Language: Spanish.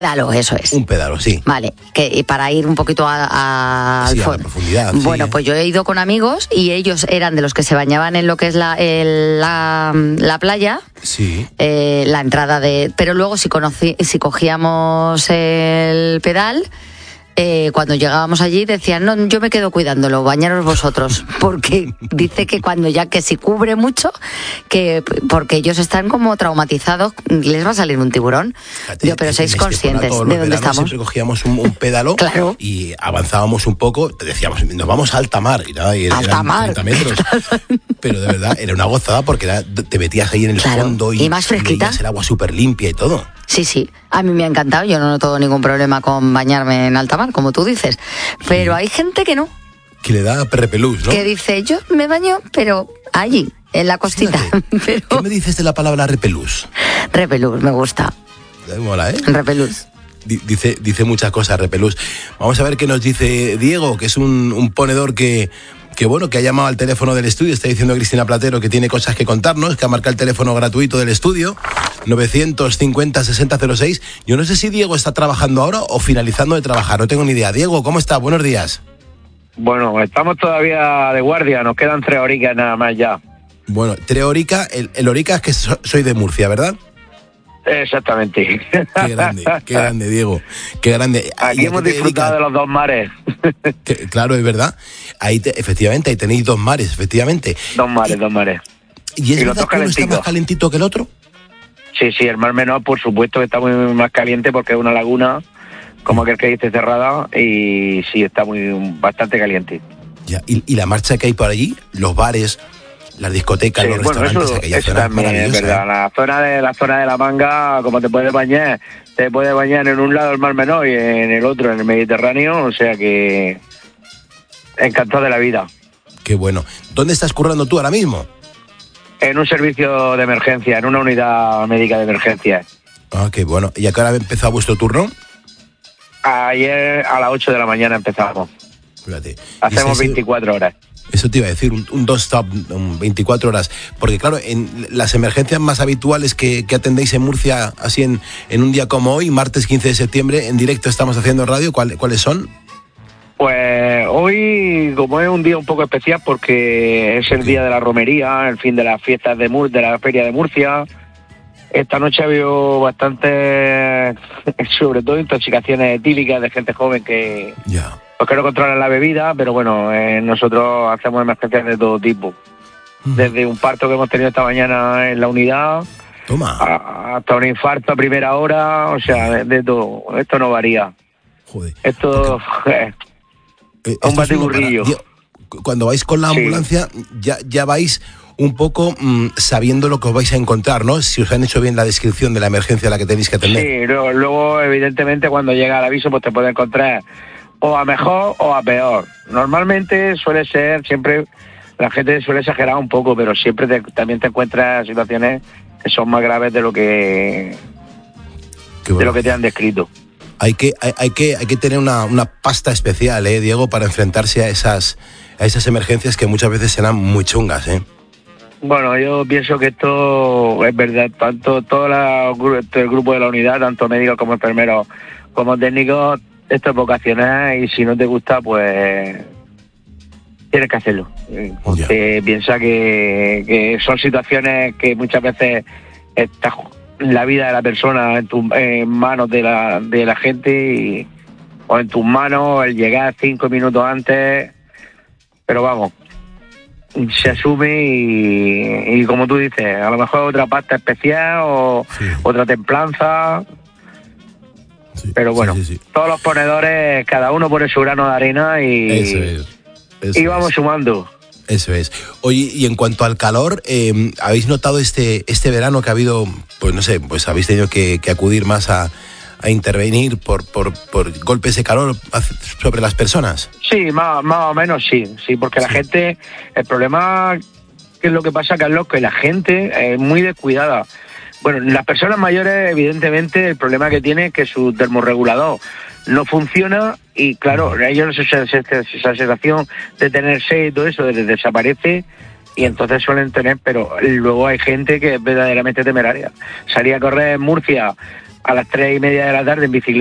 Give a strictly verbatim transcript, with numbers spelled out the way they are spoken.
Pedalo, eso es. Un pedalo, sí. Vale, que y para ir un poquito a, a, sí, al a la profundidad. Bueno, sí, pues yo he ido con amigos y ellos eran de los que se bañaban en lo que es la, el, la, la playa. Sí. Eh, la entrada de... Pero luego si, conocí, si cogíamos el pedal... Eh, cuando llegábamos allí decían, no, yo me quedo cuidándolo, bañaros vosotros, porque dice que cuando ya que si cubre mucho, que porque ellos están como traumatizados, les va a salir un tiburón. Fíjate, Yo, pero sois conscientes de dónde veranos, estamos. Siempre cogíamos un, un pedalo claro. y avanzábamos un poco, decíamos, nos vamos a alta mar, y nada, y eran alta mar. treinta metros, pero de verdad era una gozada porque era, te metías ahí en el claro. fondo y, y más fresquita, y veías el agua súper limpia y todo. Sí, sí, a mí me ha encantado, yo no noto ningún problema con bañarme en alta mar, como tú dices, pero sí. hay gente que no. Que le da repelús, ¿no? Que dice, yo me baño, pero allí, en la costita. Pero... ¿Qué me dices de la palabra repelús? Repelús, me gusta. Me mola, ¿eh? Repelús. Dice, dice muchas cosas, repelús. Vamos a ver qué nos dice Diego, que es un, un ponedor que... que bueno, que ha llamado al teléfono del estudio, está diciendo Cristina Platero que tiene cosas que contarnos, que ha marcado el teléfono gratuito del estudio, novecientos cincuenta sesenta cero seis. Yo no sé si Diego está trabajando ahora o finalizando de trabajar, no tengo ni idea. Diego, ¿cómo está? Buenos días. Bueno, estamos todavía de guardia, nos quedan tres horicas nada más ya. Bueno, tres horicas, el, el horica es que so, soy de Murcia, ¿verdad? Exactamente. Qué grande, qué grande, Diego. Qué grande. Aquí hemos disfrutado de los dos mares. Que, claro, es verdad. Ahí te, efectivamente, ahí tenéis dos mares, efectivamente. Dos mares, y, dos mares. ¿Y es y verdad que uno está más calentito que el otro? Sí, sí, el Mar Menor, por supuesto, que está muy, muy más caliente porque es una laguna, como aquel que dice, cerrada, y sí, está muy bastante caliente. Ya, y, y la marcha que hay por allí, los bares, las discotecas, sí, los bueno, restaurantes, eso, aquella eso zona también es verdad. ¿eh? La zona de la zona de la Manga, como te puedes bañar, te puedes bañar en un lado el Mar Menor y en el otro en el Mediterráneo, o sea que encantado de la vida. Qué bueno. ¿Dónde estás currando tú ahora mismo? En un servicio de emergencia, en una unidad médica de emergencia. Ah, qué bueno. ¿Y a qué hora empezado vuestro turno? Ayer a las ocho de la mañana empezamos. Fíjate. Hacemos veinticuatro horas. Eso te iba a decir, un, un dos-stop, um, veinticuatro horas. Porque claro, en las emergencias más habituales que, que atendéis en Murcia, así en, en un día como hoy, martes quince de septiembre, en directo estamos haciendo radio, ¿cuál, ¿cuáles son? Pues hoy, como es un día un poco especial porque es el día de la romería, el fin de las fiestas de Mur- de la Feria de Murcia, esta noche ha habido bastante, sobre todo intoxicaciones etílicas de gente joven que... Ya. Pues que no controlan la bebida, pero bueno, eh, nosotros hacemos emergencias de todo tipo. Uh-huh. Desde un parto que hemos tenido esta mañana en la unidad, Toma. A, hasta un infarto a primera hora, o sea, de, de todo. Esto no varía. Joder. Esto es eh, un batiburrillo. Cuando vais con la ambulancia, sí. ya, ya vais un poco mmm, sabiendo lo que os vais a encontrar, ¿no? Si os han hecho bien la descripción de la emergencia a la que tenéis que atender. Sí, luego, luego evidentemente, cuando llega el aviso, pues te puede encontrar o a mejor o a peor. Normalmente suele ser, siempre, la gente suele exagerar un poco, pero siempre te, también te encuentras situaciones que son más graves de lo que Qué bueno. de lo que te han descrito. Hay que, hay, hay que, hay que tener una, una pasta especial, ¿eh, Diego, para enfrentarse a esas, a esas emergencias que muchas veces serán muy chungas, ¿eh? Bueno, yo pienso que esto es verdad, tanto todo la, el grupo de la unidad, tanto médicos como enfermeros como técnicos, esto es vocacional y si no te gusta, pues tienes que hacerlo. Porque yeah. piensa que, que son situaciones que muchas veces está la vida de la persona en, tu, en manos de la, de la gente y, o en tus manos, el llegar cinco minutos antes, pero vamos, se asume y, y como tú dices, a lo mejor otra pasta especial o sí. otra templanza. Sí, pero bueno, sí, sí, sí. todos los ponedores, cada uno pone su grano de arena y, eso es, eso y vamos es. sumando. Eso es. Oye, y en cuanto al calor, eh, ¿habéis notado este este verano que ha habido, pues no sé, pues habéis tenido que, que acudir más a, a intervenir por, por, por golpes de calor sobre las personas? Sí, más, más o menos sí, sí, porque sí. la gente, el problema, que es lo que pasa, Carlos, que la gente es muy descuidada. Bueno, las personas mayores, evidentemente, el problema que tiene es que su termorregulador no funciona y, claro, a ellos esa, esa, esa sensación de tener sed y todo eso les desaparece y entonces suelen tener, pero luego hay gente que es verdaderamente temeraria. Salí a correr en Murcia a las tres y media de la tarde en bicicleta.